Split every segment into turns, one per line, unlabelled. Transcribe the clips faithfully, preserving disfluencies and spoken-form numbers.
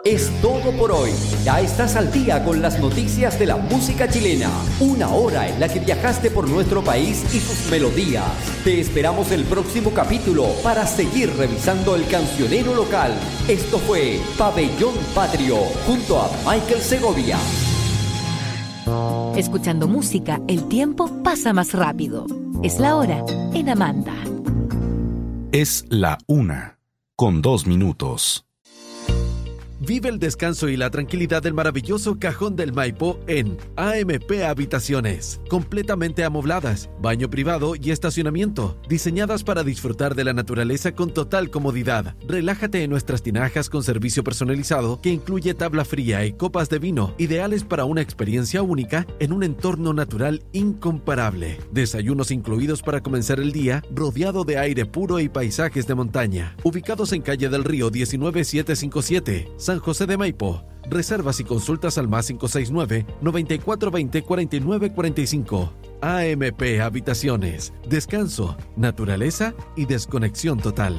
Es todo por hoy. Ya estás al día con las noticias de la música chilena. Una hora en la que viajaste por nuestro país y sus melodías. Te esperamos el próximo capítulo para seguir revisando el cancionero local. Esto fue Pabellón Patrio junto a Michael Segovia.
Escuchando música, el tiempo pasa más rápido. Es la hora en Amanda.
Es la una, con dos minutos.
Vive el descanso y la tranquilidad del maravilloso Cajón del Maipo en A M P Habitaciones, completamente amobladas, baño privado y estacionamiento, diseñadas para disfrutar de la naturaleza con total comodidad. Relájate en nuestras tinajas con servicio personalizado que incluye tabla fría y copas de vino, ideales para una experiencia única en un entorno natural incomparable. Desayunos incluidos para comenzar el día, rodeado de aire puro y paisajes de montaña. Ubicados en Calle del Río diecinueve setecientos cincuenta y siete, San José de Maipo. Reservas y consultas al más cinco seis nueve, noventa y cuatro veinte, cuarenta y nueve cuarenta y cinco. A M P Habitaciones. Descanso, naturaleza y desconexión total.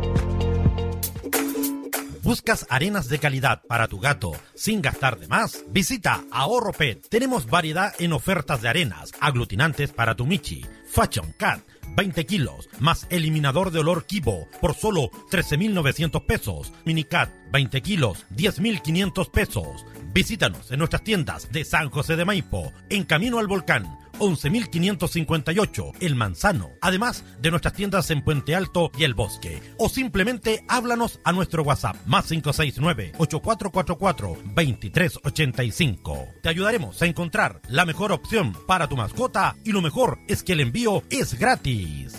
¿Buscas arenas de calidad para tu gato sin gastar de más? Visita Ahorro Pet. Tenemos variedad en ofertas de arenas, aglutinantes para tu Michi, Fashion Cat, veinte kilos, más eliminador de olor Kibo por solo trece mil novecientos pesos. Minicat, veinte kilos, diez mil quinientos pesos. Visítanos en nuestras tiendas de San José de Maipo, en Camino al Volcán, once mil quinientos cincuenta y ocho, El Manzano, además de nuestras tiendas en Puente Alto y El Bosque. O simplemente háblanos a nuestro WhatsApp, más cinco seis nueve, ocho cuatro cuatro cuatro, dos tres ocho cinco. Te ayudaremos a encontrar la mejor opción para tu mascota y lo mejor es que el envío es gratis.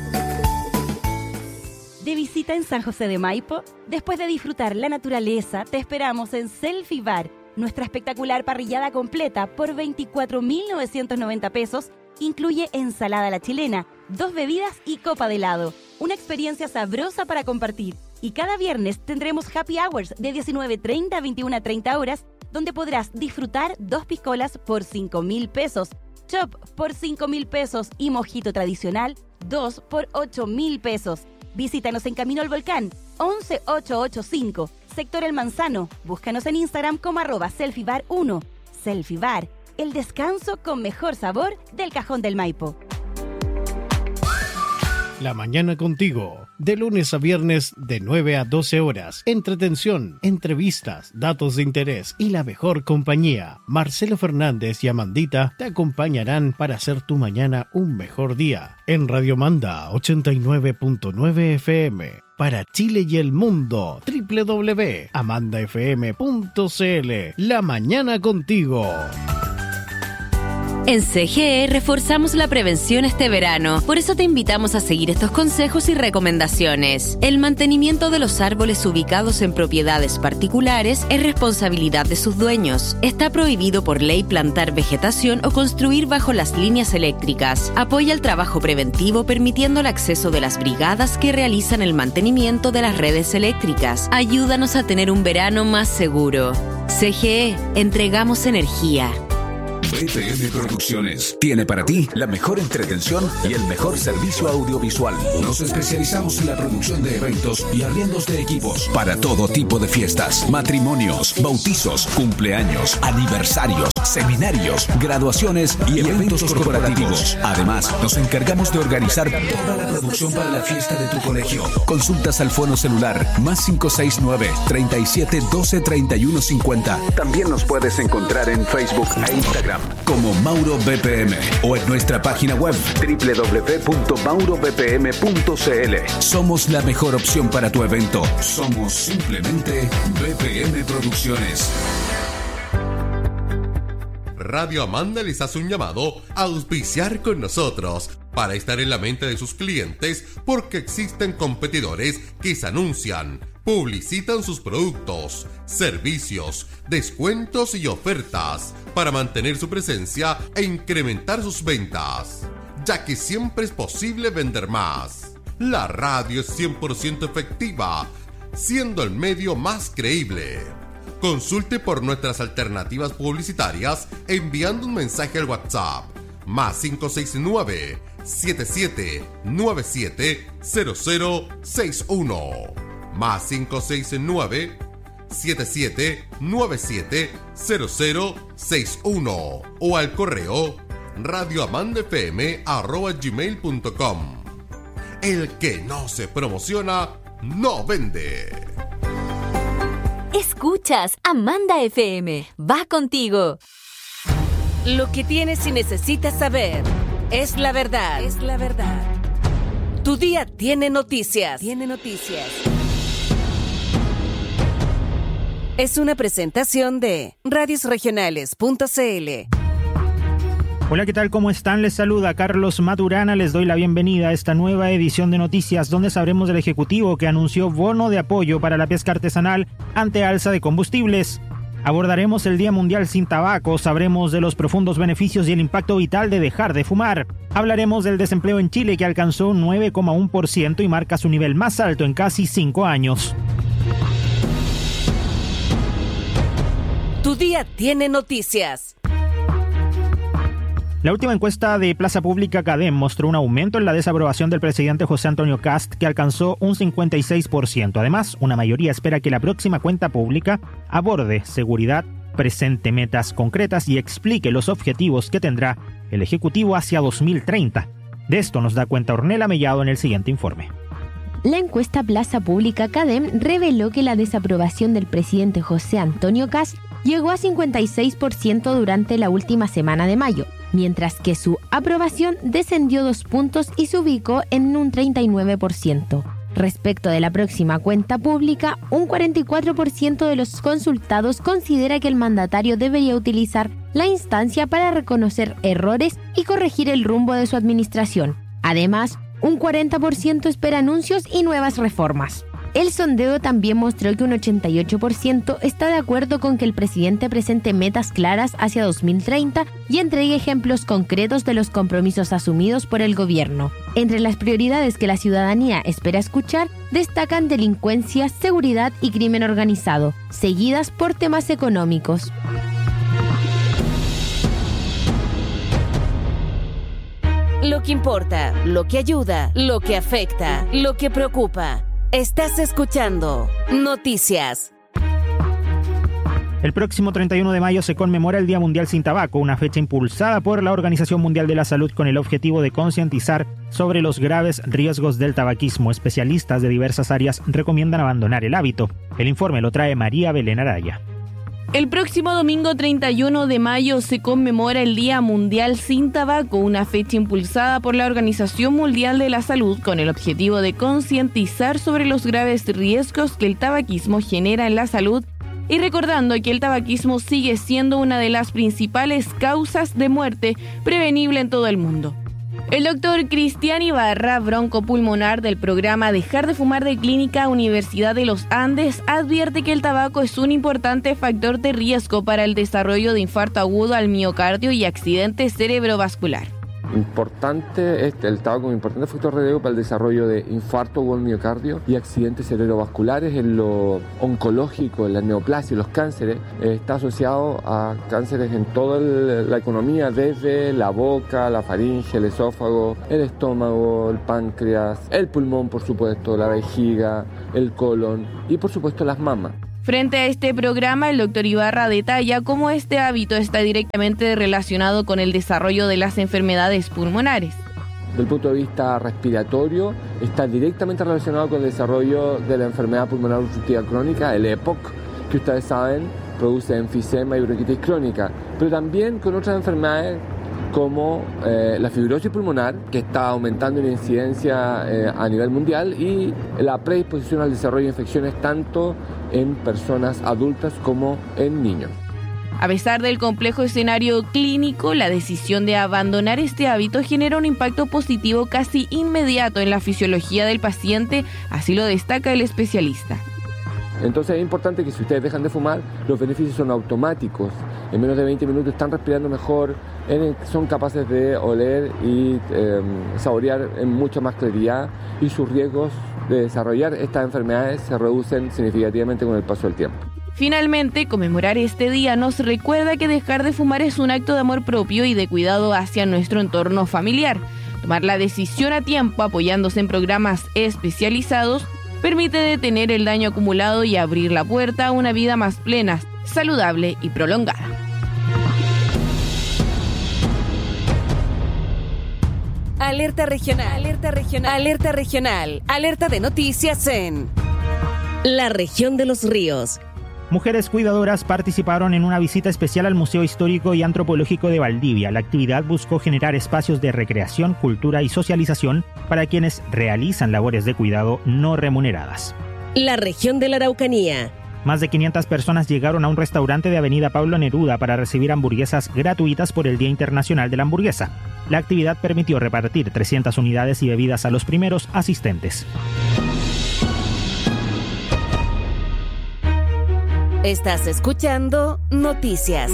De visita en San José de Maipo, después de disfrutar la naturaleza, te esperamos en Selfie Bar, nuestra espectacular parrillada completa por veinticuatro mil novecientos noventa pesos. Incluye ensalada a la chilena, dos bebidas y copa de helado. Una experiencia sabrosa para compartir. Y cada viernes tendremos happy hours de diecinueve treinta a veintiuna treinta horas, donde podrás disfrutar dos piscolas por cinco mil pesos, chop por cinco mil pesos y mojito tradicional, dos por ocho mil pesos. Visítanos en Camino al Volcán, once mil ochocientos ochenta y cinco, sector El Manzano. Búscanos en Instagram como arroba selfiebar uno. Selfie Bar, el descanso con mejor sabor del Cajón del Maipo.
La mañana contigo, de lunes a viernes de nueve a doce horas. Entretención, entrevistas, datos de interés y la mejor compañía. Marcelo Fernández y Amandita te acompañarán para hacer tu mañana un mejor día. En Radio Manda ochenta y nueve punto nueve F M. Para Chile y el mundo, doble u doble u doble u punto amanda f m punto c l. La mañana contigo.
En C G E reforzamos la prevención este verano, por eso te invitamos a seguir estos consejos y recomendaciones. El mantenimiento de los árboles ubicados en propiedades particulares es responsabilidad de sus dueños. Está prohibido por ley plantar vegetación o construir bajo las líneas eléctricas. Apoya el trabajo preventivo permitiendo el acceso de las brigadas que realizan el mantenimiento de las redes eléctricas. Ayúdanos a tener un verano más seguro. C G E, entregamos energía.
B P M Producciones tiene para ti la mejor entretención y el mejor servicio audiovisual. Nos especializamos en la producción de eventos y arriendos de equipos para todo tipo de fiestas, matrimonios, bautizos, cumpleaños, aniversarios, seminarios, graduaciones y eventos corporativos. Además, nos encargamos de organizar toda la producción para la fiesta de tu colegio. Consultas al fono celular más cinco seis nueve, treinta y siete, doce, treinta y uno, cincuenta. También nos puedes encontrar en Facebook e Instagram como Mauro B P M o en nuestra página web doble u doble u doble u punto mauro b p m punto c l. Somos la mejor opción para tu evento. Somos simplemente B P M Producciones.
Radio Amanda les hace un llamado a auspiciar con nosotros para estar en la mente de sus clientes, porque existen competidores que se anuncian, publicitan sus productos, servicios, descuentos y ofertas para mantener su presencia e incrementar sus ventas, ya que siempre es posible vender más. La radio es cien por ciento efectiva, siendo el medio más creíble. Consulte por nuestras alternativas publicitarias enviando un mensaje al WhatsApp más cinco seis nueve, siete siete nueve siete, cero cero seis uno más cinco seis nueve, siete siete nueve siete cero cero seis uno o al correo radioamandafm arroba gmail punto com. El que no se promociona, no vende.
Escuchas Amanda F M. Va contigo.
Lo que tienes y necesitas saber es la verdad. Es la verdad. Tu día tiene noticias. Tiene noticias. Es una presentación de radios regionales punto c l.
Hola, ¿qué tal? ¿Cómo están? Les saluda Carlos Maturana. Les doy la bienvenida a esta nueva edición de noticias donde sabremos del Ejecutivo que anunció bono de apoyo para la pesca artesanal ante alza de combustibles. Abordaremos el Día Mundial sin Tabaco, sabremos de los profundos beneficios y el impacto vital de dejar de fumar. Hablaremos del desempleo en Chile que alcanzó nueve coma uno por ciento y marca su nivel más alto en casi cinco años.
Tu día tiene noticias.
La última encuesta de Plaza Pública Cadem mostró un aumento en la desaprobación del presidente José Antonio Kast, que alcanzó un cincuenta y seis por ciento. Además, una mayoría espera que la próxima cuenta pública aborde seguridad, presente metas concretas y explique los objetivos que tendrá el Ejecutivo hacia dos mil treinta. De esto nos da cuenta Ornella Mellado en el siguiente informe.
La encuesta Plaza Pública Cadem reveló que la desaprobación del presidente José Antonio Kast llegó a cincuenta y seis por ciento durante la última semana de mayo, mientras que su aprobación descendió dos puntos y se ubicó en un treinta y nueve por ciento. Respecto de la próxima cuenta pública, un cuarenta y cuatro por ciento de los consultados considera que el mandatario debería utilizar la instancia para reconocer errores y corregir el rumbo de su administración. Además, un cuarenta por ciento espera anuncios y nuevas reformas. El sondeo también mostró que un ochenta y ocho por ciento está de acuerdo con que el presidente presente metas claras hacia dos mil treinta y entregue ejemplos concretos de los compromisos asumidos por el gobierno. Entre las prioridades que la ciudadanía espera escuchar, destacan delincuencia, seguridad y crimen organizado, seguidas por temas económicos.
Lo que importa, lo que ayuda, lo que afecta, lo que preocupa. Estás escuchando Noticias.
El próximo treinta y uno de mayo se conmemora el Día Mundial sin Tabaco, una fecha impulsada por la Organización Mundial de la Salud con el objetivo de concientizar sobre los graves riesgos del tabaquismo. Especialistas de diversas áreas recomiendan abandonar el hábito. El informe lo trae María Belén Araya.
El próximo domingo treinta y uno de mayo se conmemora el Día Mundial sin Tabaco, una fecha impulsada por la Organización Mundial de la Salud con el objetivo de concientizar sobre los graves riesgos que el tabaquismo genera en la salud y recordando que el tabaquismo sigue siendo una de las principales causas de muerte prevenible en todo el mundo. El doctor Cristian Ibarra, broncopulmonar del programa Dejar de Fumar de Clínica Universidad de los Andes, advierte que el tabaco es un importante factor de riesgo para el desarrollo de infarto agudo al miocardio y accidente cerebrovascular.
Importante, este, el tabaco es un importante factor de riesgo para el desarrollo de infarto agudo al miocardio y accidentes cerebrovasculares. En lo oncológico, en la neoplasia, los cánceres, eh, está asociado a cánceres en toda el, la economía, desde la boca, la faringe, el esófago, el estómago, el páncreas, el pulmón, por supuesto, la vejiga, el colon y por supuesto las mamas.
Frente a este programa, el doctor Ibarra detalla cómo este hábito está directamente relacionado con el desarrollo de las enfermedades pulmonares.
Desde el punto de vista respiratorio, está directamente relacionado con el desarrollo de la enfermedad pulmonar obstructiva crónica, el E P O C, que ustedes saben produce enfisema y bronquitis crónica, pero también con otras enfermedades como eh, la fibrosis pulmonar, que está aumentando en incidencia eh, a nivel mundial, y la predisposición al desarrollo de infecciones tanto en personas adultas como en niños.
A pesar del complejo escenario clínico, la decisión de abandonar este hábito genera un impacto positivo casi inmediato en la fisiología del paciente, así lo destaca el especialista.
Entonces es importante que si ustedes dejan de fumar, los beneficios son automáticos. En menos de veinte minutos están respirando mejor, son capaces de oler y eh, saborear en mucha más claridad, y sus riesgos de desarrollar estas enfermedades se reducen significativamente con el paso del tiempo.
Finalmente, conmemorar este día nos recuerda que dejar de fumar es un acto de amor propio y de cuidado hacia nuestro entorno familiar. Tomar la decisión a tiempo apoyándose en programas especializados permite detener el daño acumulado y abrir la puerta a una vida más plena, saludable y prolongada.
Alerta regional, alerta regional, alerta regional, alerta de noticias en la región de los ríos.
Mujeres cuidadoras participaron en una visita especial al Museo Histórico y Antropológico de Valdivia. La actividad buscó generar espacios de recreación, cultura y socialización para quienes realizan labores de cuidado no remuneradas.
La región de la Araucanía.
Más de quinientas personas llegaron a un restaurante de Avenida Pablo Neruda para recibir hamburguesas gratuitas por el Día Internacional de la Hamburguesa. La actividad permitió repartir trescientas unidades y bebidas a los primeros asistentes.
Estás escuchando Noticias.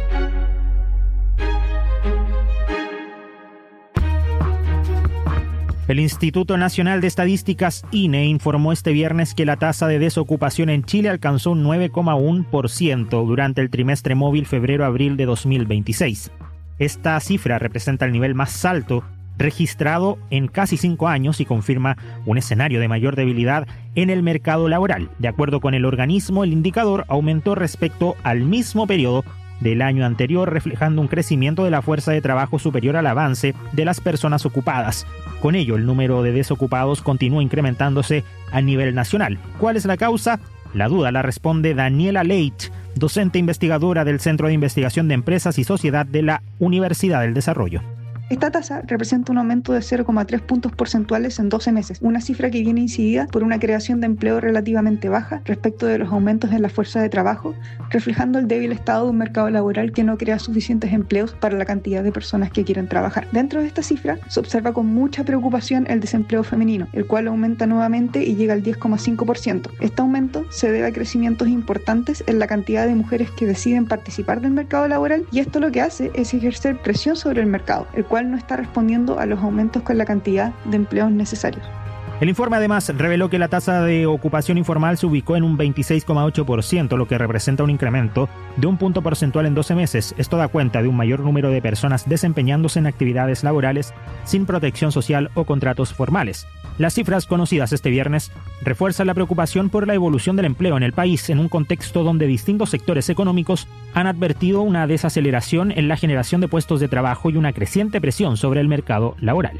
El Instituto Nacional de Estadísticas, I N E, informó este viernes que la tasa de desocupación en Chile alcanzó un nueve coma uno por ciento durante el trimestre móvil febrero-abril de dos mil veintiséis. Esta cifra representa el nivel más alto registrado en casi cinco años y confirma un escenario de mayor debilidad en el mercado laboral. De acuerdo con el organismo, el indicador aumentó respecto al mismo periodo del año anterior, reflejando un crecimiento de la fuerza de trabajo superior al avance de las personas ocupadas. Con ello, el número de desocupados continúa incrementándose a nivel nacional. ¿Cuál es la causa? La duda la responde Daniela Leit, docente investigadora del Centro de Investigación de Empresas y Sociedad de la Universidad del Desarrollo.
Esta tasa representa un aumento de cero coma tres puntos porcentuales en doce meses, una cifra que viene incidida por una creación de empleo relativamente baja respecto de los aumentos en la fuerza de trabajo, reflejando el débil estado de un mercado laboral que no crea suficientes empleos para la cantidad de personas que quieren trabajar. Dentro de esta cifra se observa con mucha preocupación el desempleo femenino, el cual aumenta nuevamente y llega al diez coma cinco por ciento. Este aumento se debe a crecimientos importantes en la cantidad de mujeres que deciden participar del mercado laboral, y esto lo que hace es ejercer presión sobre el mercado, el cual no está respondiendo a los aumentos con la cantidad de empleos necesarios.
El informe además reveló que la tasa de ocupación informal se ubicó en un veintiséis coma ocho por ciento, lo que representa un incremento de un punto porcentual en doce meses. Esto da cuenta de un mayor número de personas desempeñándose en actividades laborales sin protección social o contratos formales. Las cifras conocidas este viernes refuerzan la preocupación por la evolución del empleo en el país en un contexto donde distintos sectores económicos han advertido una desaceleración en la generación de puestos de trabajo y una creciente presión sobre el mercado laboral.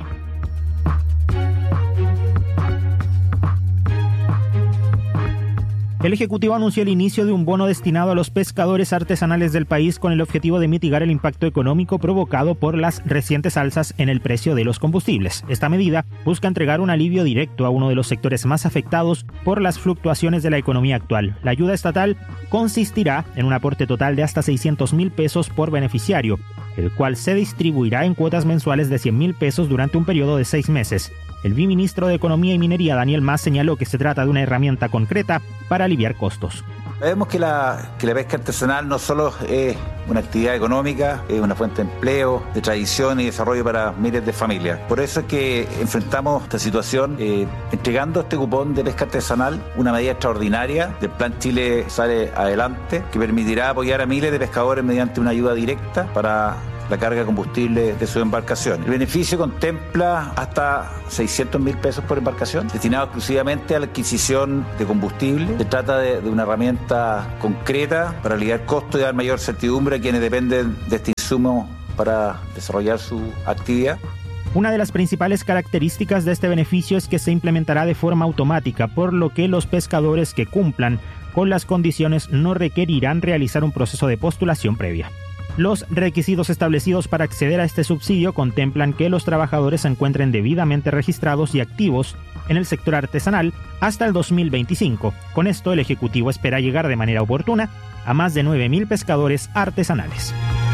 El Ejecutivo anunció el inicio de un bono destinado a los pescadores artesanales del país con el objetivo de mitigar el impacto económico provocado por las recientes alzas en el precio de los combustibles. Esta medida busca entregar un alivio directo a uno de los sectores más afectados por las fluctuaciones de la economía actual. La ayuda estatal consistirá en un aporte total de hasta seiscientos mil pesos por beneficiario, el cual se distribuirá en cuotas mensuales de cien mil pesos durante un periodo de seis meses. El viceministro de Economía y Minería, Daniel Mas, señaló que se trata de una herramienta concreta para aliviar costos.
Sabemos que la, que la pesca artesanal no solo es una actividad económica, es una fuente de empleo, de tradición y desarrollo para miles de familias. Por eso es que enfrentamos esta situación eh, entregando este cupón de pesca artesanal, una medida extraordinaria del Plan Chile Sale Adelante, que permitirá apoyar a miles de pescadores mediante una ayuda directa para la carga de combustible de su embarcación. El beneficio contempla hasta seiscientos mil pesos por embarcación, destinado exclusivamente a la adquisición de combustible. Se trata de, de una herramienta concreta para aliviar costos y dar mayor certidumbre a quienes dependen de este insumo para desarrollar su actividad.
Una de las principales características de este beneficio es que se implementará de forma automática, por lo que los pescadores que cumplan con las condiciones no requerirán realizar un proceso de postulación previa. Los requisitos establecidos para acceder a este subsidio contemplan que los trabajadores se encuentren debidamente registrados y activos en el sector artesanal hasta el dos mil veinticinco. Con esto, el Ejecutivo espera llegar de manera oportuna a más de nueve mil pescadores artesanales.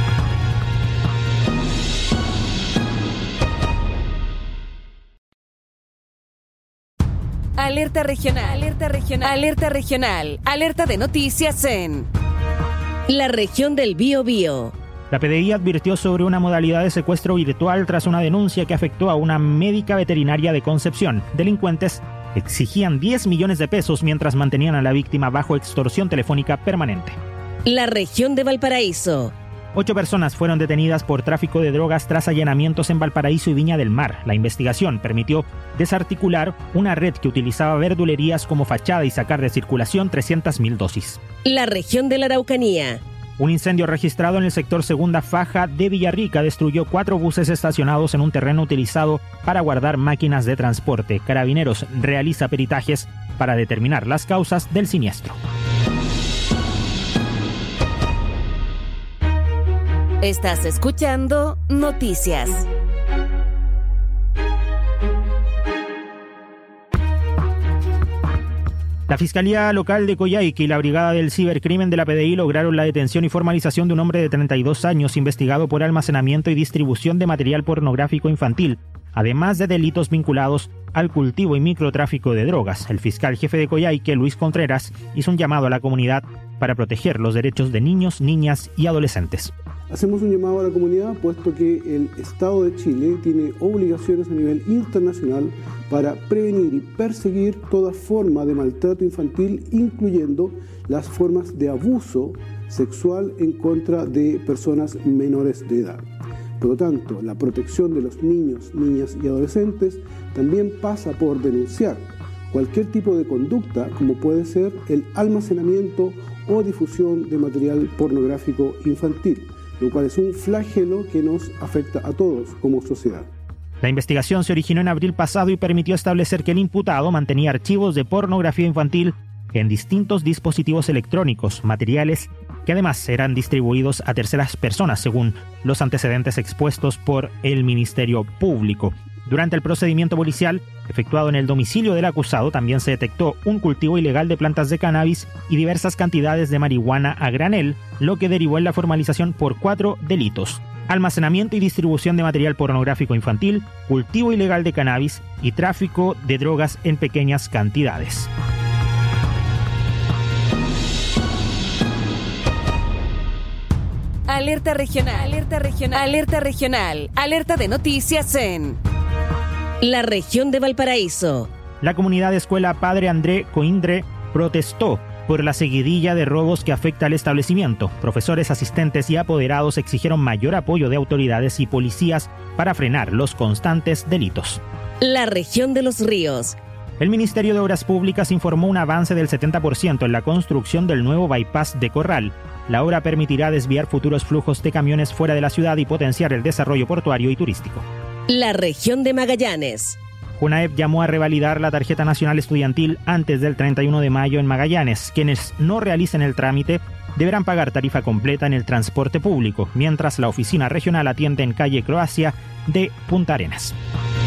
Alerta regional, alerta regional, alerta regional, alerta de noticias en la región del Biobío.
La P D I advirtió sobre una modalidad de secuestro virtual tras una denuncia que afectó a una médica veterinaria de Concepción. Delincuentes exigían diez millones de pesos mientras mantenían a la víctima bajo extorsión telefónica permanente.
La región de Valparaíso.
Ocho personas fueron detenidas por tráfico de drogas tras allanamientos en Valparaíso y Viña del Mar. La investigación permitió desarticular una red que utilizaba verdulerías como fachada y sacar de circulación trescientas mil dosis.
La región de la Araucanía.
Un incendio registrado en el sector Segunda Faja de Villarrica destruyó cuatro buses estacionados en un terreno utilizado para guardar máquinas de transporte. Carabineros realiza peritajes para determinar las causas del siniestro.
Estás escuchando Noticias.
La Fiscalía Local de Coyhaique y la Brigada del Cibercrimen de la P D I lograron la detención y formalización de un hombre de treinta y dos años investigado por almacenamiento y distribución de material pornográfico infantil, además de delitos vinculados al cultivo y microtráfico de drogas. El fiscal jefe de Coyhaique, Luis Contreras, hizo un llamado a la comunidad para proteger los derechos de niños, niñas y adolescentes.
Hacemos un llamado a la comunidad, puesto que el Estado de Chile tiene obligaciones a nivel internacional para prevenir y perseguir toda forma de maltrato infantil, incluyendo las formas de abuso sexual en contra de personas menores de edad. Por lo tanto, la protección de los niños, niñas y adolescentes también pasa por denunciar cualquier tipo de conducta, como puede ser el almacenamiento o difusión de material pornográfico infantil, lo cual es un flagelo que nos afecta a todos como sociedad.
La investigación se originó en abril pasado y permitió establecer que el imputado mantenía archivos de pornografía infantil en distintos dispositivos electrónicos, materiales que además eran distribuidos a terceras personas, según los antecedentes expuestos por el Ministerio Público. Durante el procedimiento policial efectuado en el domicilio del acusado también se detectó un cultivo ilegal de plantas de cannabis y diversas cantidades de marihuana a granel, lo que derivó en la formalización por cuatro delitos: almacenamiento y distribución de material pornográfico infantil, cultivo ilegal de cannabis y tráfico de drogas en pequeñas cantidades.
Alerta regional, alerta regional, alerta regional, alerta de noticias en la región de Valparaíso.
La comunidad de Escuela Padre André Coindre protestó por la seguidilla de robos que afecta al establecimiento. Profesores, asistentes y apoderados exigieron mayor apoyo de autoridades y policías para frenar los constantes delitos.
La región de Los Ríos.
El Ministerio de Obras Públicas informó un avance del setenta por ciento en la construcción del nuevo bypass de Corral. La obra permitirá desviar futuros flujos de camiones fuera de la ciudad y potenciar el desarrollo portuario y turístico.
La región de Magallanes.
CONAEP llamó a revalidar la tarjeta nacional estudiantil antes del treinta y uno de mayo en Magallanes. Quienes no realicen el trámite deberán pagar tarifa completa en el transporte público, mientras la oficina regional atiende en calle Croacia de Punta Arenas.